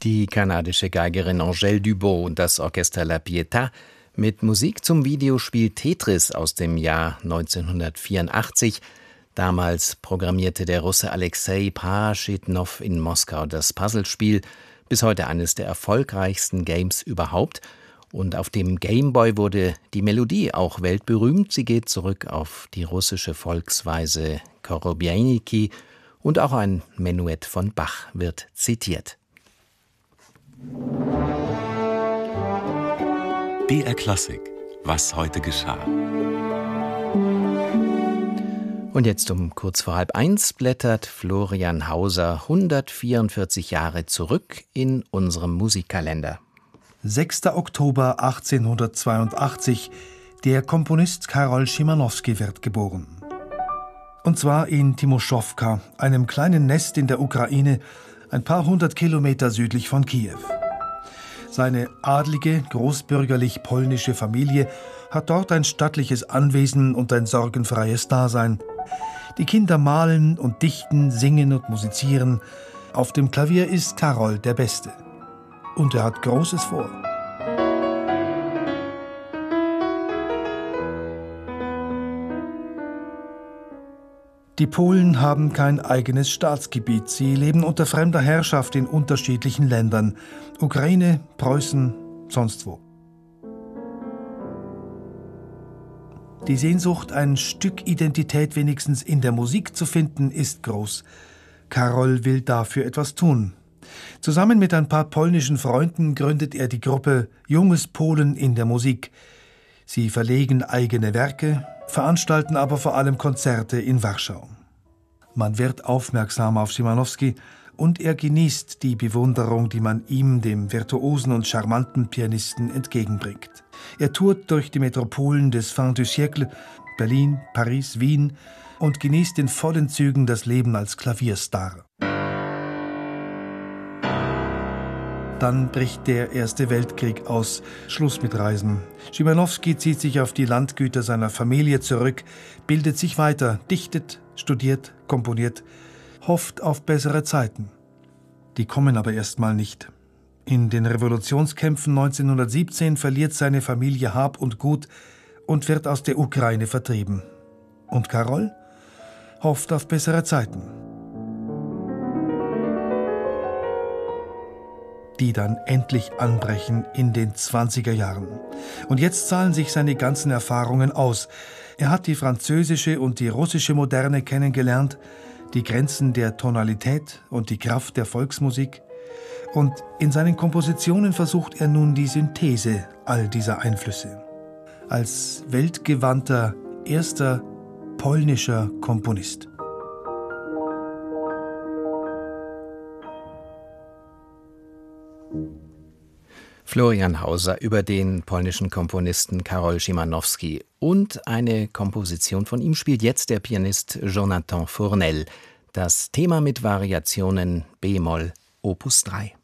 Die kanadische Geigerin Angèle Dubot und das Orchester La Pietà mit Musik zum Videospiel Tetris aus dem Jahr 1984. Damals programmierte der Russe Alexei Paraschitnow in Moskau das Puzzlespiel, bis heute eines der erfolgreichsten Games überhaupt. Und auf dem Gameboy wurde die Melodie auch weltberühmt. Sie geht zurück auf die russische Volksweise Korobeiniki und auch ein Menuett von Bach wird zitiert. BR Klassik, was heute geschah. Und jetzt um kurz vor 12:30 blättert Florian Hauser 144 Jahre zurück in unserem Musikkalender. 6. Oktober 1882. Der Komponist Karol Szymanowski wird geboren. Und zwar in Timoschowka, einem kleinen Nest in der Ukraine, ein paar hundert Kilometer südlich von Kiew. Seine adlige, großbürgerlich-polnische Familie hat dort ein stattliches Anwesen und ein sorgenfreies Dasein. Die Kinder malen und dichten, singen und musizieren. Auf dem Klavier ist Karol der Beste. Und er hat Großes vor. Die Polen haben kein eigenes Staatsgebiet. Sie leben unter fremder Herrschaft in unterschiedlichen Ländern. Ukraine, Preußen, sonst wo. Die Sehnsucht, ein Stück Identität wenigstens in der Musik zu finden, ist groß. Karol will dafür etwas tun. Zusammen mit ein paar polnischen Freunden gründet er die Gruppe Junges Polen in der Musik. Sie verlegen eigene Werke, veranstalten aber vor allem Konzerte in Warschau. Man wird aufmerksam auf Szymanowski und er genießt die Bewunderung, die man ihm, dem virtuosen und charmanten Pianisten, entgegenbringt. Er tourt durch die Metropolen des Fin du siècle, Berlin, Paris, Wien, und genießt in vollen Zügen das Leben als Klavierstar. Dann bricht der Erste Weltkrieg aus. Schluss mit Reisen. Szymanowski zieht sich auf die Landgüter seiner Familie zurück, bildet sich weiter, dichtet, studiert, komponiert, hofft auf bessere Zeiten. Die kommen aber erstmal nicht. In den Revolutionskämpfen 1917 verliert seine Familie Hab und Gut und wird aus der Ukraine vertrieben. Und Karol hofft auf bessere Zeiten, die dann endlich anbrechen in den 20er Jahren. Und jetzt zahlen sich seine ganzen Erfahrungen aus. Er hat die französische und die russische Moderne kennengelernt, die Grenzen der Tonalität und die Kraft der Volksmusik. Und in seinen Kompositionen versucht er nun die Synthese all dieser Einflüsse. Als weltgewandter erster polnischer Komponist. Florian Hauser über den polnischen Komponisten Karol Szymanowski. Und eine Komposition von ihm spielt jetzt der Pianist Jonathan Fournel. Das Thema mit Variationen b-Moll Opus 3.